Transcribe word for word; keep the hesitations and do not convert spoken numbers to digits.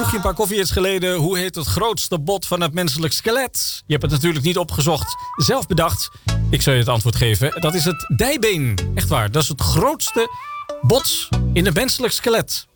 vroeg je een paar koffiehits geleden... hoe heet het grootste bot van het menselijk skelet? Je hebt het natuurlijk niet opgezocht, zelf bedacht. Ik zal je het antwoord geven. Dat is het dijbeen. Echt waar, dat is het grootste bot in het menselijk skelet.